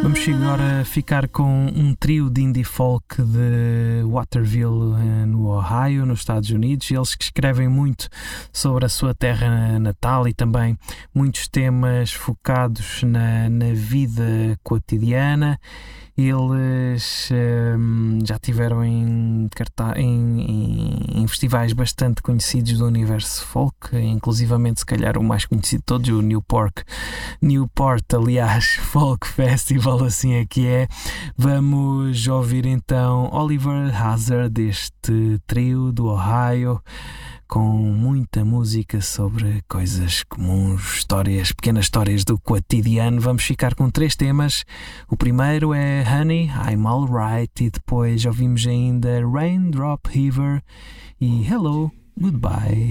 Vamos agora ficar com um trio de indie folk de Waterville, no Ohio, nos Estados Unidos. Eles que escrevem muito sobre a sua terra natal e também muitos temas focados na vida cotidiana. Eles já tiveram em festivais bastante conhecidos do universo folk, inclusivamente se calhar o mais conhecido de todos, o Newport, aliás, Folk Festival, assim é que é. Vamos ouvir então Oliver Hazard, deste trio do Ohio, com muita música sobre coisas comuns, pequenas histórias do cotidiano. Vamos ficar com 3 temas. O primeiro é Honey, I'm Alright, e depois ouvimos ainda Raindrop River e Hello, Goodbye.